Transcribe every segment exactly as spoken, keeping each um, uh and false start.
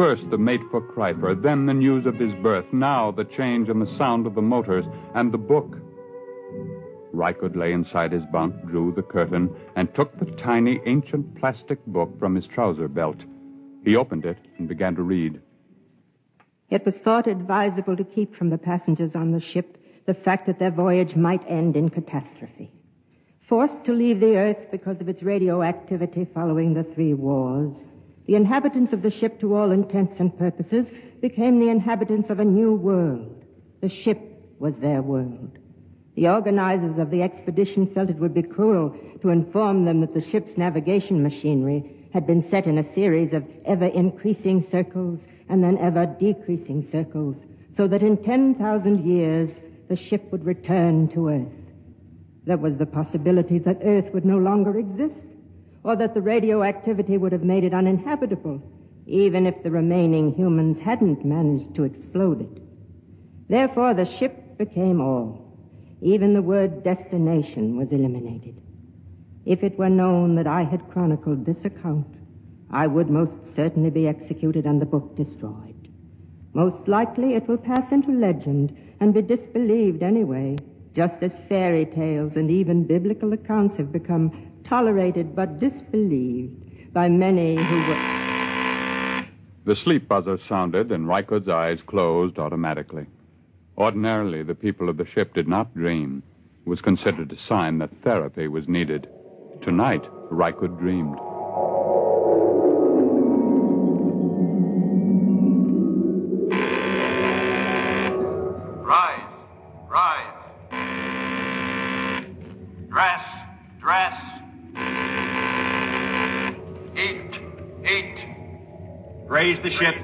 First, the mate for Kryper, then the news of his birth, now the change in the sound of the motors, and the book. Rykud lay inside his bunk, drew the curtain, and took the tiny, ancient plastic book from his trouser belt. He opened it and began to read. It was thought advisable to keep from the passengers on the ship the fact that their voyage might end in catastrophe. Forced to leave the Earth because of its radioactivity following the three wars, the inhabitants of the ship, to all intents and purposes, became the inhabitants of a new world. The ship was their world. The organizers of the expedition felt it would be cruel to inform them that the ship's navigation machinery had been set in a series of ever-increasing circles and then ever-decreasing circles, so that in ten thousand years the ship would return to Earth. There was the possibility that Earth would no longer exist, or that the radioactivity would have made it uninhabitable, even if the remaining humans hadn't managed to explode it. Therefore, the ship became all. Even the word destination was eliminated. If it were known that I had chronicled this account, I would most certainly be executed and the book destroyed. Most likely it will pass into legend and be disbelieved anyway, just as fairy tales and even biblical accounts have become tolerated but disbelieved by many who were... The sleep buzzer sounded, and Rykud's eyes closed automatically. Ordinarily, the people of the ship did not dream. It was considered a sign that therapy was needed. Tonight, Rykud dreamed. Rise, rise. Dress, dress. Eat, eat. Raise the ship.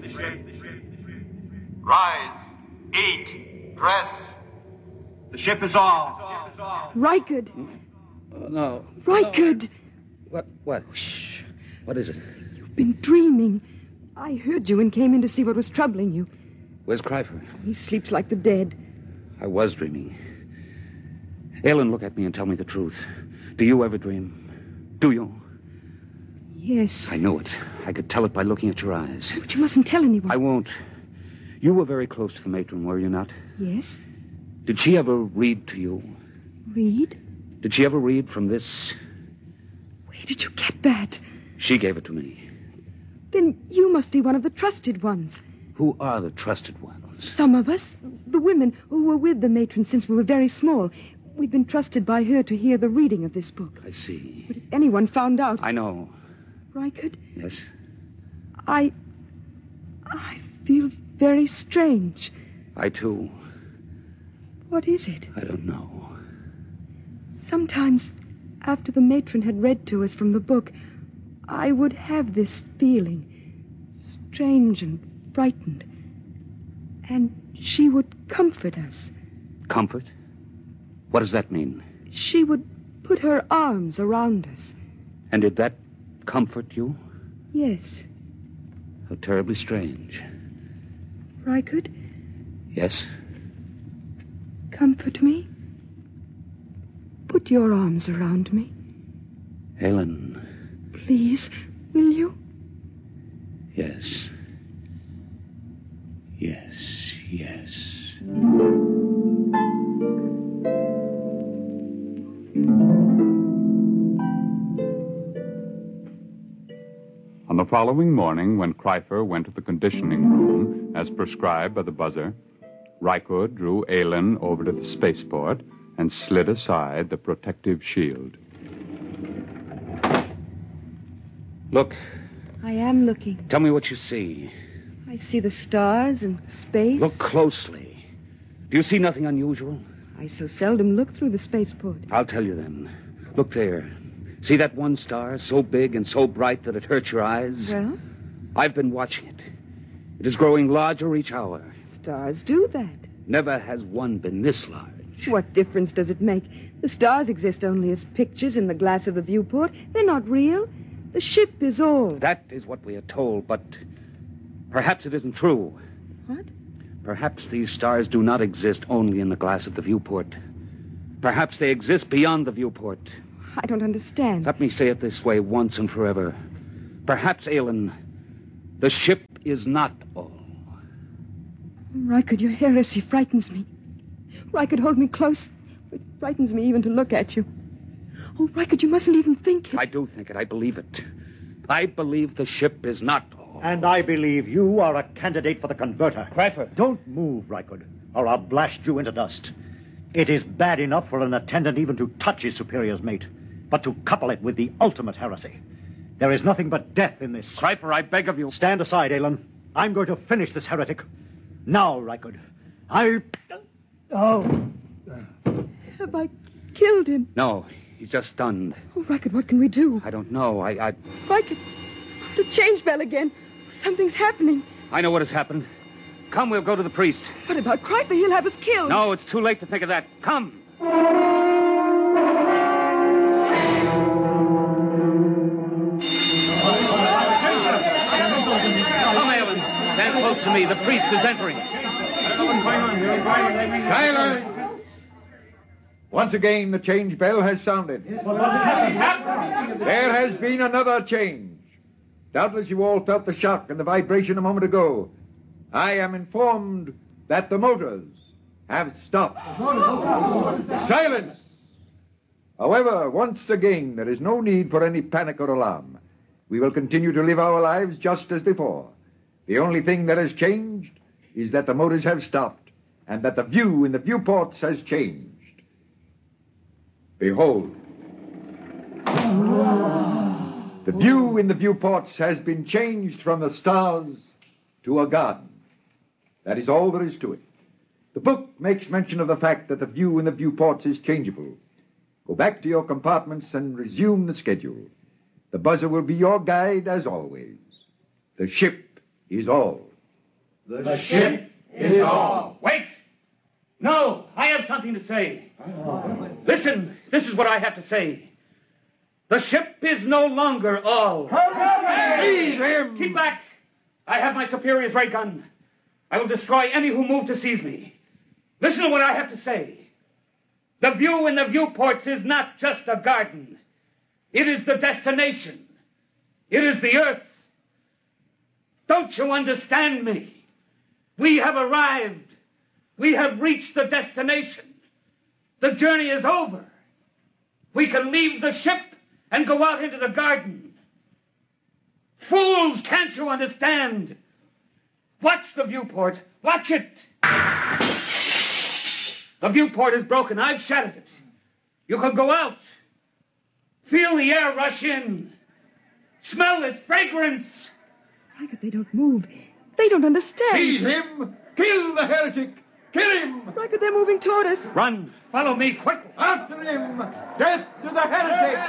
Rise, eat, dress. The ship is off. Rykud. Oh, no. Rykud. No. What? What? Shh. What is it? You've been dreaming. I heard you and came in to see what was troubling you. Where's Kryper? He sleeps like the dead. I was dreaming. Aylin, look at me and tell me the truth. Do you ever dream? Do you? Yes. I knew it. I could tell it by looking at your eyes. But you mustn't tell anyone. I won't. You were very close to the matron, were you not? Yes. Did she ever read to you? Read? Did she ever read from this? Where did you get that? She gave it to me. Then you must be one of the trusted ones. Who are the trusted ones? Some of us, the women who were with the matron since we were very small. We've been trusted by her to hear the reading of this book. I see. But if anyone found out... I know. Rykud? Yes? I... I feel very strange. I, too. What is it? I don't know. Sometimes, after the matron had read to us from the book, I would have this feeling, strange and frightened. And she would comfort us. Comfort? What does that mean? She would put her arms around us. And did that comfort you? Yes. How terribly strange. Rykud? Yes? Comfort me. Put your arms around me. Aylin. Please, will you? Yes. Yes, yes. On the following morning, when Kryper went to the conditioning room, as prescribed by the buzzer, Rykud drew Aylin over to the spaceport and slid aside the protective shield. Look. I am looking. Tell me what you see. I see the stars and space. Look closely. Do you see nothing unusual? I so seldom look through the spaceport. I'll tell you then. Look there. See that one star, so big and so bright that it hurts your eyes? Well? I've been watching it. It is growing larger each hour. Stars do that. Never has one been this large. What difference does it make? The stars exist only as pictures in the glass of the viewport. They're not real. The ship is all. That is what we are told, but perhaps it isn't true. What? Perhaps these stars do not exist only in the glass of the viewport. Perhaps they exist beyond the viewport. I don't understand. Let me say it this way once and forever. Perhaps, Aylin, the ship is not all. Rykard, your heresy frightens me. Rykard, hold me close. It frightens me even to look at you. Oh, Rykard, you mustn't even think it. I do think it. I believe it. I believe the ship is not all. And I believe you are a candidate for the converter. Crawford. Don't move, Rykard, or I'll blast you into dust. It is bad enough for an attendant even to touch his superior's mate, but to couple it with the ultimate heresy. There is nothing but death in this. Cryper, I beg of you. Stand aside, Aelin. I'm going to finish this heretic. Now, Rykard. I... Oh... Have I killed him? No, he's just stunned. Oh, Rykard, what can we do? I don't know. I, I... Rykard, the change bell again. Something's happening. I know what has happened. Come, we'll go to the priest. What about Cryper? He'll have us killed. No, it's too late to think of that. Come. Come, Aelin. Stand close to me. The priest is entering. Silence! Once again, the change bell has sounded. There has been another change. Doubtless you all felt the shock and the vibration a moment ago. I am informed that the motors have stopped. Silence! However, once again, there is no need for any panic or alarm. We will continue to live our lives just as before. The only thing that has changed is that the motors have stopped and that the view in the viewports has changed. Behold. The view in the viewports has been changed from the stars to a garden. That is all there is to it. The book makes mention of the fact that the view in the viewports is changeable. Go back to your compartments and resume the schedule. The buzzer will be your guide as always. The ship is all. The ship is all. Wait! No, I have something to say. Listen, this is what I have to say. The ship is no longer all. Seize him! Keep back! I have my superior's ray gun. I will destroy any who move to seize me. Listen to what I have to say. The view in the viewports is not just a garden. It is the destination. It is the earth. Don't you understand me? We have arrived. We have reached the destination. The journey is over. We can leave the ship and go out into the garden. Fools, can't you understand? Watch the viewport. Watch it. The viewport is broken. I've shattered it. You can go out. Feel the air rush in. Smell its fragrance. Rykard, they don't move. They don't understand. Seize him! Kill the heretic! Kill him! Rykard, they're moving toward us. Run. Follow me quickly. After him! Death to the heretic!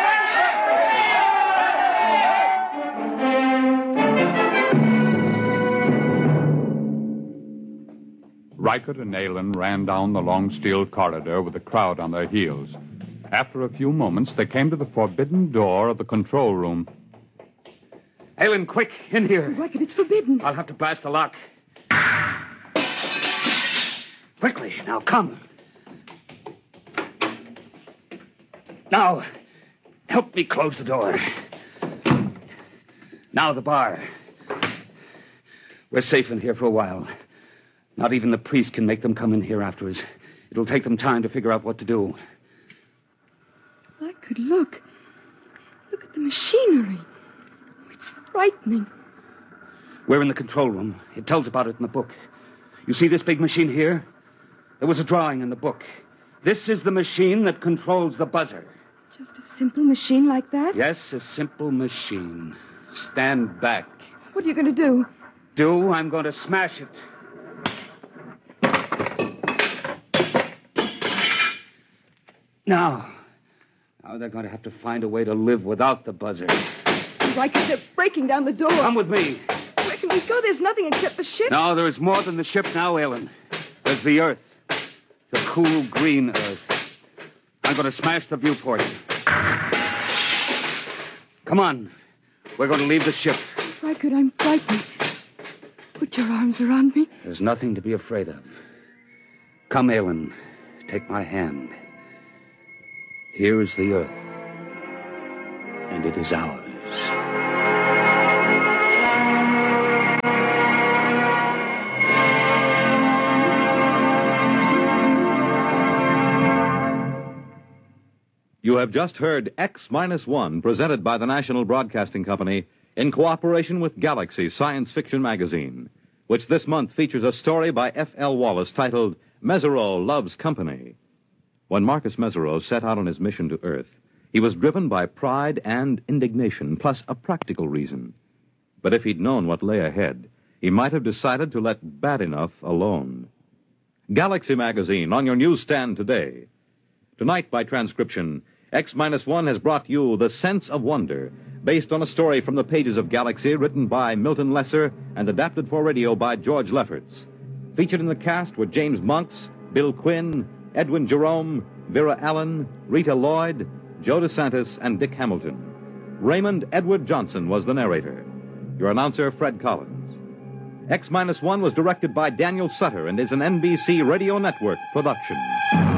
Rykard and Aelin ran down the long steel corridor with the crowd on their heels. After a few moments, they came to the forbidden door of the control room. Aelin, quick, in here. Rykard, it's forbidden. I'll have to blast the lock. Quickly, now come. Now, help me close the door. Now the bar. We're safe in here for a while. Not even the priest can make them come in here after us. It'll take them time to figure out what to do. Rykard, look. Look at the machinery. Oh, it's frightening. We're in the control room. It tells about it in the book. You see this big machine here? There was a drawing in the book. This is the machine that controls the buzzer. Just a simple machine like that? Yes, a simple machine. Stand back. What are you going to do? Do? I'm going to smash it. Now, now they're going to have to find a way to live without the buzzer. Rykard, they're breaking down the door. Come with me. Where can we go? There's nothing except the ship. No, there is more than the ship now, Aelin. There's the earth. The cool green earth. I'm going to smash the viewport. Come on. We're going to leave the ship. Rykard, I'm frightened. Put your arms around me. There's nothing to be afraid of. Come, Aelin. Take my hand. Here is the earth. And it is ours. You have just heard X Minus One, presented by the National Broadcasting Company in cooperation with Galaxy Science Fiction Magazine, which this month features a story by F L Wallace titled Mesereau Loves Company. When Marcus Mesereau set out on his mission to Earth, he was driven by pride and indignation, plus a practical reason. But if he'd known what lay ahead, he might have decided to let bad enough alone. Galaxy Magazine on your newsstand today. Tonight, by transcription, X Minus One has brought you The Sense of Wonder, based on a story from the pages of Galaxy written by Milton Lesser and adapted for radio by George Lefferts. Featured in the cast were James Monks, Bill Quinn, Edwin Jerome, Vera Allen, Rita Lloyd, Joe DeSantis, and Dick Hamilton. Raymond Edward Johnson was the narrator. Your announcer, Fred Collins. X Minus One was directed by Daniel Sutter and is an N B C Radio Network production.